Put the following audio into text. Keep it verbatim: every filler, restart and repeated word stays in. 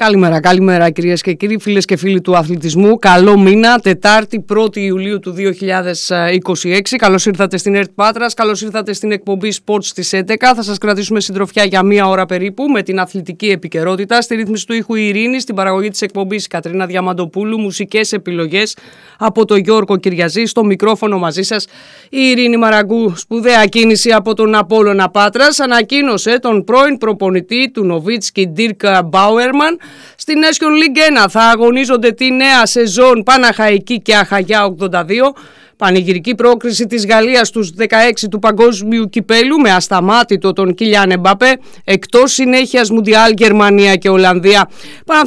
Καλημέρα, καλημέρα κυρίες και κύριοι, φίλες και φίλοι του αθλητισμού. Καλό μήνα, Τετάρτη πρώτη Ιουλίου του δύο χιλιάδες είκοσι έξι. Καλώς ήρθατε στην ΕΡΤ Πάτρας, καλώς ήρθατε στην εκπομπή Sports της έντεκα. Θα σας κρατήσουμε συντροφιά για μία ώρα περίπου με την αθλητική επικαιρότητα. Στη ρύθμιση του ήχου η Ειρήνη, στην παραγωγή της εκπομπής η Κατρίνα Διαμαντοπούλου, μουσικές επιλογές από τον Γιώργο Κυριαζή. Στο μικρόφωνο μαζί σας η Ειρήνη Μαραγκού. Σπουδαία κίνηση από τον Απόλλωνα Πάτρας. Ανακοίνωσε τον πρώην προπονητή του Νοβίτσκι Dirk Bauerman. Στην Nation League ένα θα αγωνίζονται τη νέα σεζόν Παναχαϊκή και Αχαγιά ογδόντα δύο. Πανηγυρική πρόκριση της Γαλλίας στους δεκαέξι του Παγκόσμιου Κυπέλου με ασταμάτητο τον Κίλιαν Εμπαπέ, εκτός συνέχειας Μουντιάλ Γερμανία και Ολλανδία.